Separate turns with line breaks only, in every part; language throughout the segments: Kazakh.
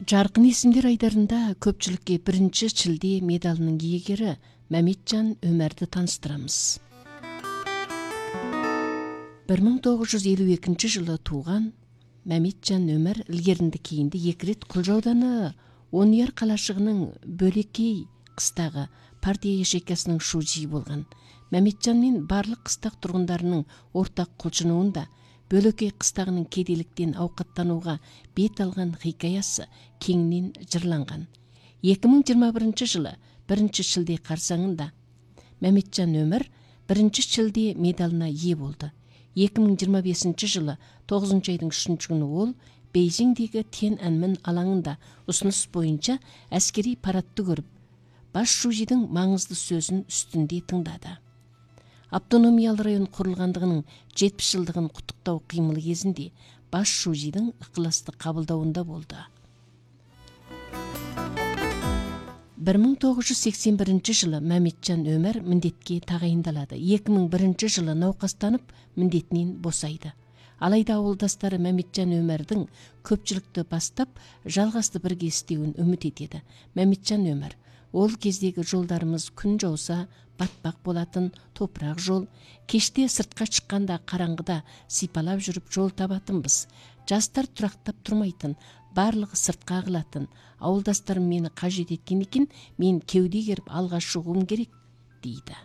Жарқын есімдер айдарында көпчілікке бірінші шілде медалының иегері Мәметжан Өмәрді таныстырамыз. 1952 жылы туған Мәметжан Өмәр ілгерінді кейінді 2 рет Құлжа ауданы Онияр қалашығының Бөлекей қыстағы партия ешеккесінің шужи болған. Мәметжан мен барлық қыстақ тұрғындарының ортақ құлшынуында Бөлекей қыстағының кедейліктен ауқаттануға бет алған хикаясы кеңінен жырланған. 2021 жылы 1 шілде қарсаңында Мәметжан Өмәр 1 шілде медалына ие болды. 2025 жылы 9 айдың 3 күні ол Бейжіңдегі Тяньаньмэнь алаңында ұсыныс бойынша әскери парадты көріп, бас шужидің маңызды сөзін үстінде тыңдады. Автономиялы район құрылғандығының 70 жылдығын құттықтау қимылы кезінде бас шужидің ықыласты қабылдауында болды. 1981 жылы Мәметжан Өмәр міндетке тағайындалады. 2001 жылы науқастанып міндетінен босайды. Алайда ауылдастары Мәметжан Өмәрдің көпшілікті бастап жалғасты бірге істеуін үміт етеді. Мәметжан Өмәр: ол кездегі жолдарымыз күн жауса батпақ болатын топырақ жол, кеште сыртқа шыққанда қараңғыда сипалап жүріп жол табатынбыз. Жастар тұрақтап тұрмайтын, барлығы сыртқа ағылатын. Ауылдастарым мені қажет еткен екен, мен кеуде керіп алға шығуым керек, дейді.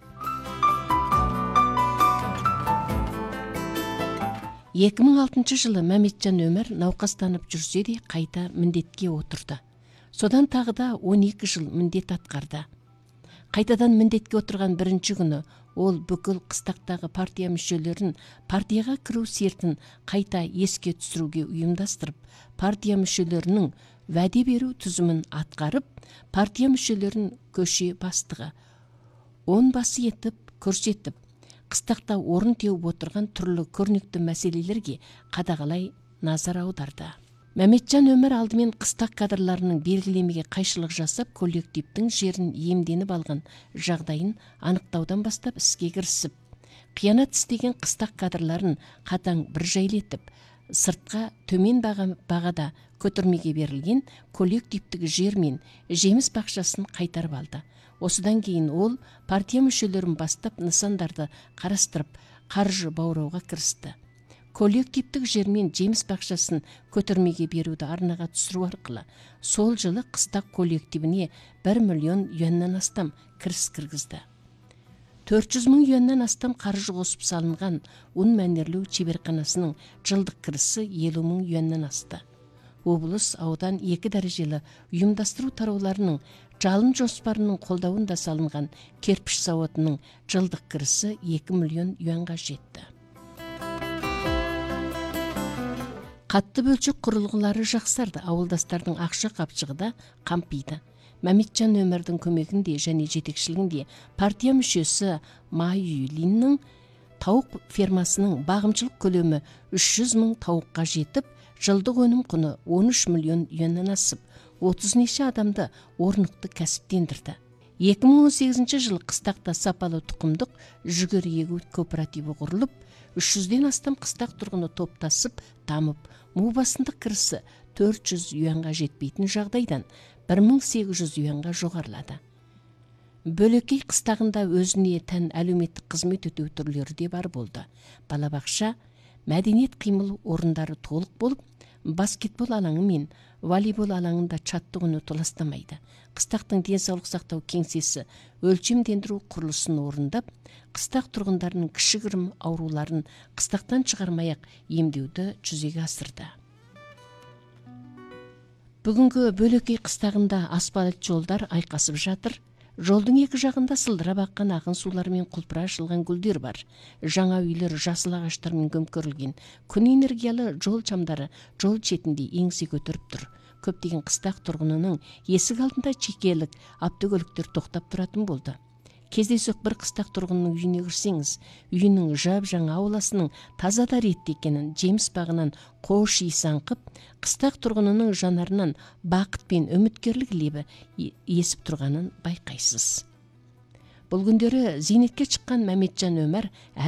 жылы Мәметжан Өмәр науқастанып жүрсе де қайта міндетке отырды. Содан тағы да 12 жыл міндет атқарды. Қайтадан міндетке отырған бірінші күні ол бүкіл қыстақтағы партия мүшелерін партияға кіру сертін қайта еске түсіруге ұйымдастырып, партия мүшелерінің вәде беру түзімін атқарып, партия мүшелерін көше бастығы басы етіп көрсетіп, қыстақта орын теуіп отырған түрлі көрнекті мәселелерге қадағалай назар аударды. Мәметжан Өмәр алдымен қыстақ кадрларының белгілемеге қайшылық жасап, коллективтің жерін иемденіп алған жағдайын анықтаудан бастап іске кірісіп, қиянат істеген қыстақ кадрларын қатаң бір жайлетіп, сыртқа төмен бағада көтермеге берілген коллективтік жер мен жеміс бақшасын қайтарып алды. Осыдан кейін ол партия мүшелерін бастап нысандарды қарастырып, қаржы баурауға кірісті. Коллективтік жер мен жеміс бақшасын көтермеге беруді арнаға түсіру арқылы сол жылы қыстақ коллективіне 1 миллион юаннан астам кіріс кіргізді. 400 мың юаннан астам қаржы қосып салынған ұн мәнерлеу шеберханасының жылдық кірісі 50 мың юаннан асты. Облыс, аудан 2 дәрежелі ұйымдастыру тарауларының жалын жоспарының қолдауында салынған кирпич зауытының жылдық кірісі 2 миллион юанға жетті. Қатты бөлшек құрылғылары жақсарды, ауылдастардың ақша қапшығы да қампиды. Мәметжан Өмәрдің көмегінде және жетекшілігінде партия мүшесі Ма Юйлиннің тауық фермасының бағымшылық көлемі 300 мың тауыққа жетіп, жылдық өнім құны 13 миллион юаннан асып, 30 неше адамды орнықты кәсіптендірді. 2018 жылы қыстақта сапалы тұқымдық жүгері егу кооперативі құрылып, 300-ден астам қыстақ тұрғыны топтасып, дамып, му басындық кірісі 400 юанға жетпейтін жағдайдан 1800 юанға жоғарылады. Бөлекей қыстағында өзіне тән әлеуметтік қызмет өтеу түрлері де бар болды. Балабақша, мәдениет қимыл орындары толық болып, баскетбол алаңы мен волейбол алаңында жаттығуны толастамайды. Қыстақтың денсаулық сақтау кеңсесі өлшемдендіру құрылысын орындап, қыстақ тұрғындарының кішігірім ауруларын қыстақтан шығармай-ақ емдеуді жүзеге асырды. Бүгінгі Бөлекей қыстағында асфальт жолдар айқасып жатыр. Жолдың екі жағында сылдырап аққан ағын сулар мен құлпыра ашылған гүлдер бар. Жаңа үйлер жасыл ағаштармен көмкерілген. Күн энергиялы жол шамдары жол шетінде еңсе көтеріп тұр. Көптеген қыстақ тұрғынының есік алдында чекелік автокөліктер тоқтап тұратын болды. Кездейсоқ бір қыстақ тұрғынның үйіне кірсеңіз, үйінің жап-жаңа ауласының таза да ретті екенін, жеміс бағынан қош иісі аңқып, қыстақ тұрғынының жанарынан бақыт пен үміткерлік лебі есіп тұрғанын байқайсыз. Бұл күндері зейнетке шыққан Мәметжан Өмәр